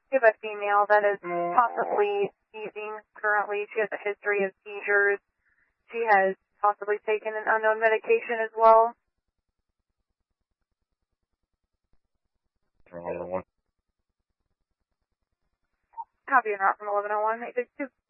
We have a female that is possibly seizing currently. She has a history of seizures. She has possibly taken an unknown medication as well. Copy and route from 1101, 862.